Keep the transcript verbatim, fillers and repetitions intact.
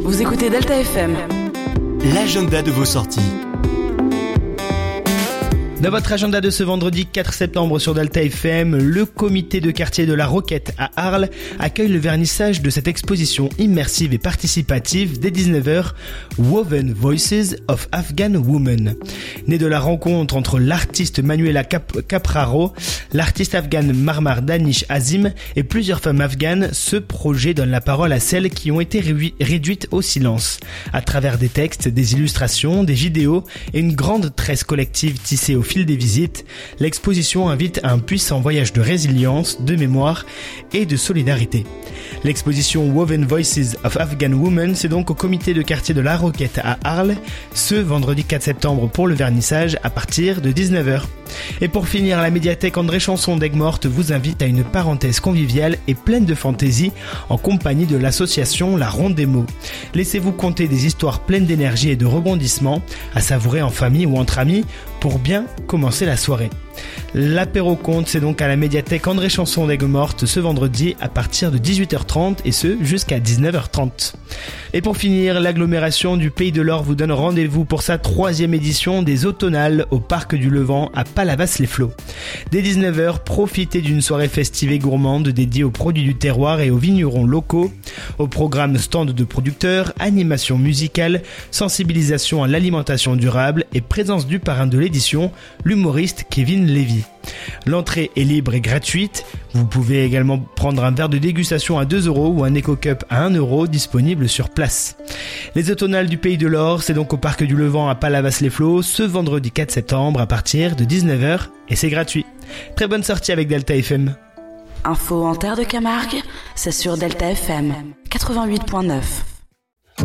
Vous écoutez Delta F M. L'agenda de vos sorties. Dans votre agenda de ce vendredi quatre septembre sur Delta F M, le comité de quartier de la Roquette à Arles accueille le vernissage de cette exposition immersive et participative dès dix-neuf heures, Woven Voices of Afghan Women. Né de la rencontre entre l'artiste Manuela Cap- Capraro, l'artiste afghane Marmar Danish Azim et plusieurs femmes afghanes, ce projet donne la parole à celles qui ont été réu- réduites au silence. À travers des textes, des illustrations, des vidéos et une grande tresse collective tissée au fil des visites, l'exposition invite à un puissant voyage de résilience, de mémoire et de solidarité. L'exposition Woven Voices of Afghan Women, c'est donc au comité de quartier de la Roquette à Arles, ce vendredi quatre septembre pour le vernissage à partir de dix-neuf heures. Et pour finir, la médiathèque André Chanson d'Aigues-Mortes vous invite à une parenthèse conviviale et pleine de fantaisie en compagnie de l'association La Ronde des Mots. Laissez-vous conter des histoires pleines d'énergie et de rebondissements à savourer en famille ou entre amis pour bien commencer la soirée. L'apéro conte, c'est donc à la médiathèque André Chanson d'Aigues-Mortes ce vendredi à partir de dix-huit heures trente et ce jusqu'à dix-neuf heures trente. Et pour finir, l'agglomération du Pays de l'Or vous donne rendez-vous pour sa troisième édition des Automnales au Parc du Levant à Palavas-les-Flots. Dès dix-neuf heures, profitez d'une soirée festive et gourmande dédiée aux produits du terroir et aux vignerons locaux. Au programme stand de producteurs, animation musicale, sensibilisation à l'alimentation durable et présence du parrain de l'édition, l'humoriste Kevin Lévy. L'entrée est libre et gratuite. Vous pouvez également prendre un verre de dégustation à deux euros ou un Eco-Cup à un euro disponible sur place. Les Automnales du Pays de l'Or, c'est donc au Parc du Levant à Palavas-les-Flots ce vendredi quatre septembre à partir de dix-neuf heures et c'est gratuit. Très bonne sortie avec Delta F M. Info en terre de Camargue, c'est sur Delta F M quatre-vingt-huit virgule neuf.